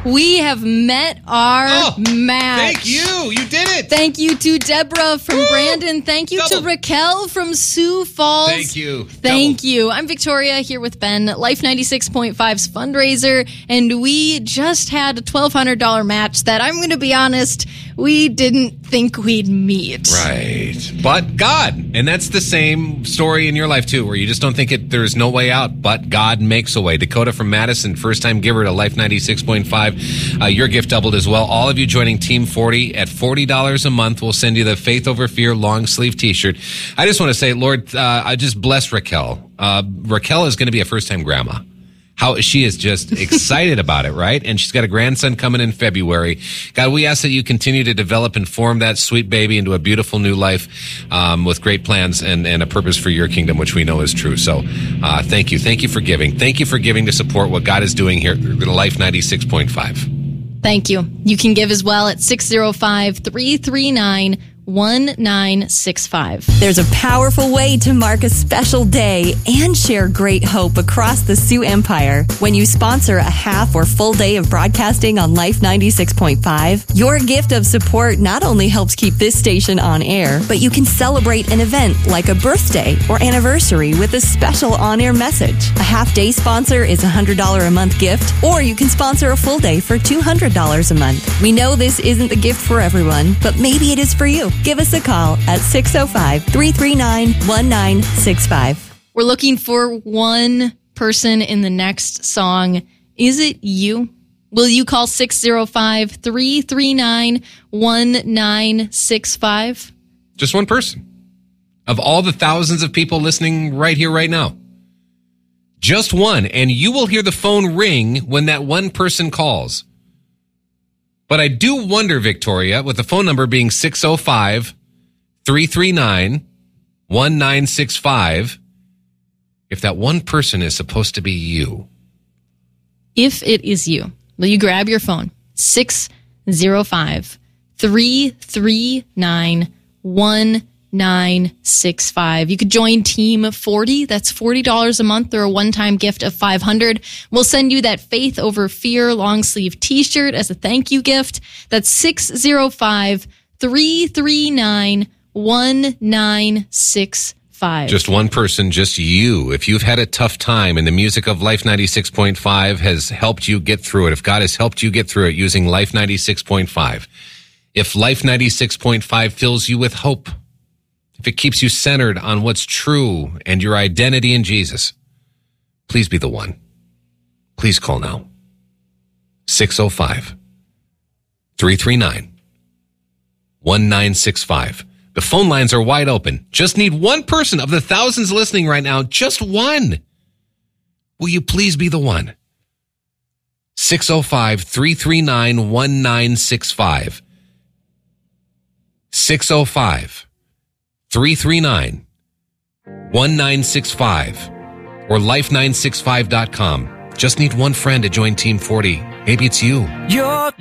We have met our match. Thank you. You did it. Thank you to Deborah from Brandon. Thank you to Raquel from Sioux Falls. Thank you. Thank you. I'm Victoria here with Ben, Life 96.5's fundraiser, and we just had a $1,200 match that, I'm going to be honest, we didn't think we'd meet. Right. But God. And that's the same story in your life, too, where you just don't think there's no way out, but God makes a way. Dakota from Madison, first-time giver to Life 96.5. Your gift doubled as well. All of you joining Team 40 at $40 a month. We'll send you the Faith Over Fear long-sleeve T-shirt. I just want to say, Lord, I just bless Raquel. Raquel is going to be a first-time grandma. How she is just excited about it, right? And she's got a grandson coming in February. God, we ask that you continue to develop and form that sweet baby into a beautiful new life with great plans and a purpose for your kingdom, which we know is true. So thank you. Thank you for giving. Thank you for giving to support what God is doing here at Life 96.5. Thank you. You can give as well at 605-339-1965. There's a powerful way to mark a special day and share great hope across the Sioux Empire. When you sponsor a half or full day of broadcasting on Life 96.5, your gift of support not only helps keep this station on air, but you can celebrate an event like a birthday or anniversary with a special on-air message. A half-day sponsor is a $100 a month gift, or you can sponsor a full day for $200 a month. We know this isn't the gift for everyone, but maybe it is for you. Give us a call at 605-339-1965. We're looking for one person in the next song. Is it you? Will you call 605-339-1965? Just one person. Of all the thousands of people listening right here, right now. Just one. And you will hear the phone ring when that one person calls. But I do wonder, Victoria, with the phone number being 605-339-1965, if that one person is supposed to be you. If it is you, will you grab your phone? 605-339-1965. You could join Team 40. That's $40 a month or a one-time gift of $500. We'll send you that Faith Over Fear long-sleeve T-shirt as a thank you gift. That's 605-339-1965. Just one person, just you. If you've had a tough time and the music of Life 96.5 has helped you get through it, if God has helped you get through it using Life 96.5, if Life 96.5 fills you with hope, if it keeps you centered on what's true and your identity in Jesus, please be the one. Please call now. 605-339-1965. The phone lines are wide open. Just need one person of the thousands listening right now. Just one. Will you please be the one? 605-339-1965. 605-339-1965 or life965.com. Just need one friend to join Team 40. Maybe it's you.